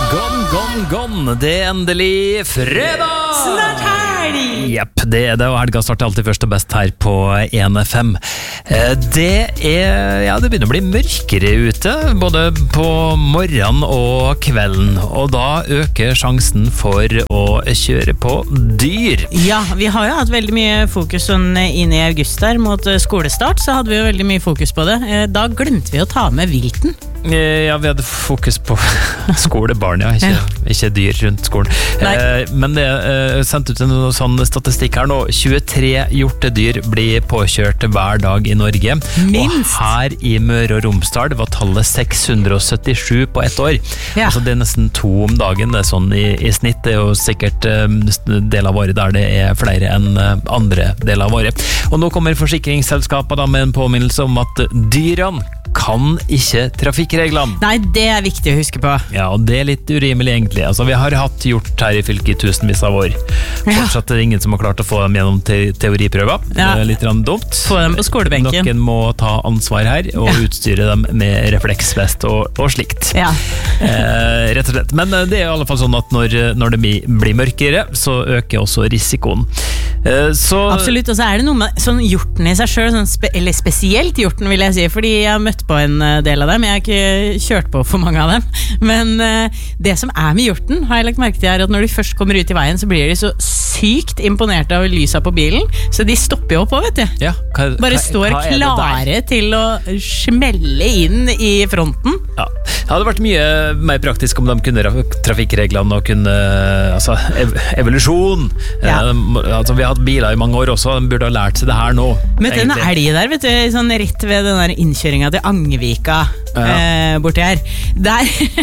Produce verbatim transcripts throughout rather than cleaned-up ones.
Gone, gone, gone. Det er endelig fredag! Snart helg! Jepp, det er det, og helga starter alltid først og best her på en F M. Det er, ja, det begynner å bli mørkere ute, både på morgenen og kvelden, og da øker sjansen for å kjøre på dyr. Ja, vi har jo hatt veldig mye fokus sånn inn i august der, mot skolestart, så hadde vi jo veldig mye fokus på det. Da glemte vi å ta med vilten. Ja, vi hadde fokus på skolebarn, ja, ikke, ikke dyr rundt skolen. Eh, men det er sendt ut en sånn statistikk her nå. tjuetre hjortedyr blir påkjørt hver dag i Norge. Minst! Og her i Møre og Romsdal var tallet seks hundre syttisju på ett år. Ja. Altså det er nesten to om dagen, det er sånn i, i snitt. Det er jo sikkert uh, del av året der det er flere enn uh, andre del av året. Og nå kommer forsikringsselskapet da med en påminnelse om at dyrene kan ikke trafikkreglene. Nei, det er viktig å huske på. Ja, og det er litt urimelig egentlig. Altså, vi har hatt hjort her i fylket i tusenvis av år. Fortsatt er det ingen som har klart å få dem gjennom te teoriprøver. Ja. Det er litt dumt. Få dem på skolebenken. Noen må ta ansvar her og ja. utstyre dem med refleksvest og, og slikt. Ja. eh, rett og slett. Men det er i alle fall sånn at når, når det blir mørkere, så øker også risikoen. Eh, så Absolutt, og så er det noe med sånn hjorten i seg selv, sånn spe eller spesielt hjorten vil jeg si, fordi jeg har møtt på en del av dem. Jeg har ikke kjørt på for mange av dem. Men uh, det som er med hjorten, har jeg lagt merke til, er at når de først kommer ut i veien, så blir de så sykt imponerte av lyset på bilen, så de stopper jo opp også, vet du. Ja, hva, Bare hva, står hva klare til å smelle inn i fronten. Ja, det hadde vært mye mer praktisk om de kunne trafikkreglene og kunne, altså, ev evolusjon. Ja. Eh, altså, vi har hatt biler i mange år også, de burde ha lært seg det her nå. Møtte en elg der, vet du, sånn rett ved den der innkjøringen til Angevika, ja. eh, borti her. Der,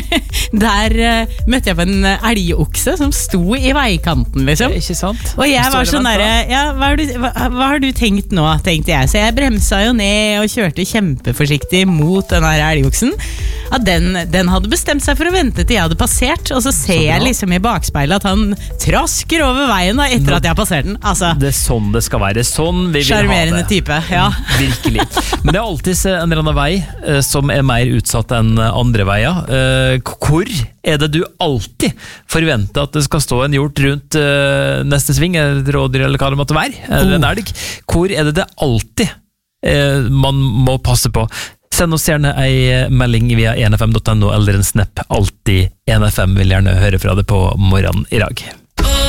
der eh, møtte jeg på en elgokse som sto i veikanten, liksom. Ikke sant? Og jeg var sånn der, ja, hva har, du, hva, hva har du tenkt nå, tenkte jeg. Så jeg bremsa jo ned og kjørte kjempeforsiktig mot den her elgoksen. Ja, den, den hadde bestemt seg for å vente til jeg hadde passert, og så ser jeg liksom i bakspeilet at han trasker over veien da, etter nå, at jeg har passert den. Altså, det er sånn det skal være, sånn vi vil ha det. Charmerende type, ja. Virkelig. Men det er alltid en eller annen vei eh, som er mer utsatt enn andre veier. Eh, hvor er det du alltid forventer at det skal stå en hjort rundt eh, neste sving, et rådyr eller hva det måtte være, eller en elg? Hvor er det det alltid eh, man må passe på? Send oss gjerne ei melding via en f m punktum no eller en snap. Alltid en F M vil gjerne høre fra det på morgenen i dag.